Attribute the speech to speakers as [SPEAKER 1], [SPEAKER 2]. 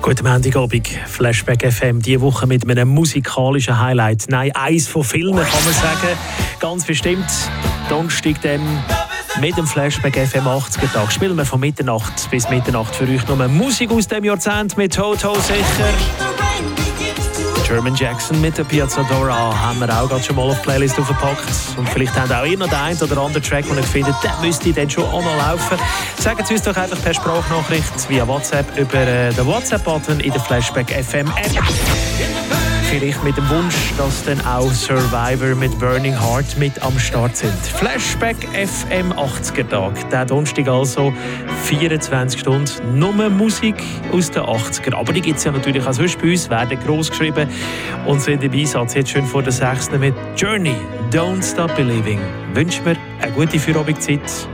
[SPEAKER 1] Guten Montagabend, Flashback FM, diese Woche mit einem musikalischen Highlight. Nein, eins von vielen, kann man sagen. Ganz bestimmt, Donnerstag dann mit dem Flashback FM 80er-Tag. Spielen wir von Mitternacht bis Mitternacht für euch nur Musik aus dem Jahrzehnt mit Toto sicher. German Jackson mit der Piazza Dora haben wir auch gerade schon mal auf die Playlist aufgepackt. Und vielleicht habt auch ihr noch den einen oder anderen Track, den ihr findet, der müsste dann schon auch noch laufen. Sagt es uns doch einfach per Sprachnachricht via WhatsApp über den WhatsApp-Button in der Flashback FM App. Vielleicht mit dem Wunsch, dass dann auch Survivor mit Burning Heart mit am Start sind. Flashback FM 80er-Tag. Der Donnerstag also 24 Stunden nur Musik aus den 80er. Aber die gibt es ja natürlich auch sonst bei uns, werden gross geschrieben und sind im Einsatz. Jetzt schön vor der 6. mit Journey, Don't Stop Believing. Wünschen wir eine gute Feierabendszeit.